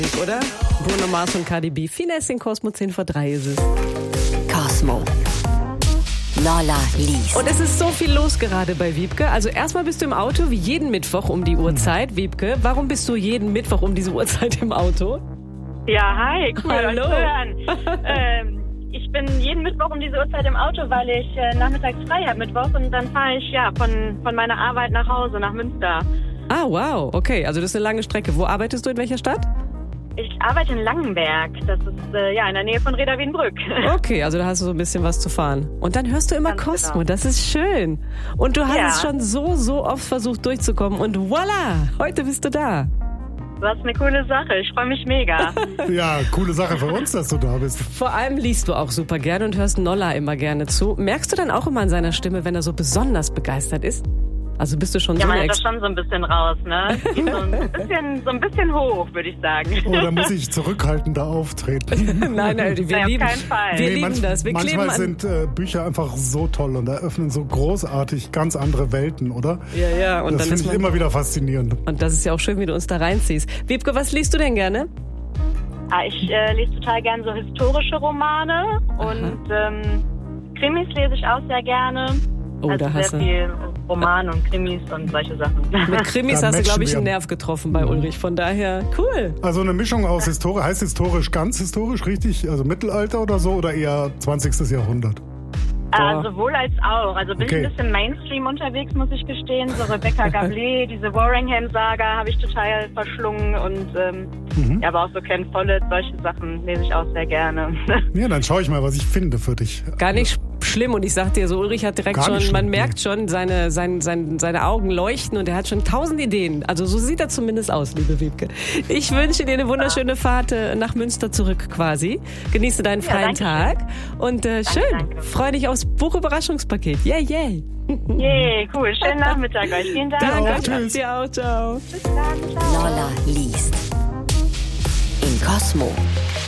Oder? Bruno Mars und Cardi B. Finesse in Cosmo 10 vor 3 ist es. Cosmo. Lola liest. Und es ist so viel los gerade bei Wiebke. Also erstmal bist du im Auto wie jeden Mittwoch um die Uhrzeit. Wiebke, warum bist du jeden Mittwoch um diese Uhrzeit im Auto? Ja, hi, cool, Hallo. euch zu hören. Ich bin jeden Mittwoch um diese Uhrzeit im Auto, weil ich nachmittags frei habe Mittwoch und dann fahre ich von meiner Arbeit nach Hause, nach Münster. Ah, wow, okay, also das ist eine lange Strecke. Wo arbeitest du, in welcher Stadt? Ich arbeite in Langenberg, das ist in der Nähe von Reda Wienbrück. Okay, also da hast du so ein bisschen was zu fahren. Und dann hörst du immer Ganz Cosmo, genau. das ist schön. Und du hast Ja. es schon so oft versucht durchzukommen und voila, heute bist du da. Das ist eine coole Sache, ich freue mich mega. Ja, coole Sache für uns, dass du da bist. Vor allem liest du auch super gerne und hörst Nolla immer gerne zu. Merkst du dann auch immer an seiner Stimme, wenn er so besonders begeistert ist? Also bist du schon Ja, so man eine hört das schon so ein bisschen raus, ne? Geht so ein bisschen hoch, würde ich sagen. Oder muss ich zurückhaltender auftreten? Nein, wir Nein, auf lieben, keinen Fall. wir Nee, lieben das. Wir kleben manchmal an. sind Bücher einfach so toll und eröffnen so großartig ganz andere Welten, oder? Ja, und Das dann finde ist ich man, immer wieder faszinierend. und das ist ja auch schön, wie du uns da reinziehst. Wiebke, was liest du denn gerne? Ich lese total gerne so historische Romane und Krimis lese ich auch sehr gerne. Oh, Also da hast sehr du. viel Roman und Krimis und solche Sachen. Mit Krimis Da hast du, glaube ich, matchen einen wir. Nerv getroffen bei Ulrich. Von daher, cool. Also eine Mischung aus historisch, heißt historisch ganz historisch, richtig? Also Mittelalter oder so oder eher 20. Jahrhundert? Sowohl als auch. Also bin ich Okay. ein bisschen Mainstream unterwegs, muss ich gestehen. So Rebecca Gablé, diese Warringham-Saga habe ich total verschlungen und ja, aber auch so Ken Follett, solche Sachen lese ich auch sehr gerne. Ja, dann schaue ich mal, was ich finde für dich. Gar nicht schlimm. Und ich sag dir so, Ulrich hat direkt Gar schon, nicht schlimm, man nee. merkt schon, seine Augen leuchten und er hat schon 1000 Ideen. Also so sieht er zumindest aus, liebe Wiebke. Ich wünsche dir eine wunderschöne Fahrt nach Münster zurück quasi. Genieße deinen freien danke Tag. Und schön, danke. freu dich aufs Buchüberraschungspaket. Yay. Yay, cool. Schönen Nachmittag euch. Vielen Dank. Danke. Danke, tschüss. dir auch, ciao. Bis dann. Ciao. Lola liest. In Cosmo.